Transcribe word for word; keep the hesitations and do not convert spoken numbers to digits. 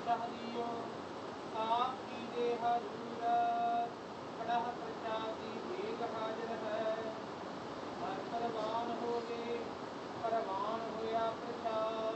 ਚਾਹੀਓ ਆਪ ਕੀ ਦੇ ਹਜ਼ੂਰ ਕੜਹ ਪ੍ਰਸ਼ਾਦੀ ਵੇਗ ਹਾਜ਼ਰ ਹੈ। ਹਰ ਪਰਵਾਨ ਹੋ ਗਏ ਪਰਵਾਨ ਹੋਇਆ ਪ੍ਰਸ਼ਾਦ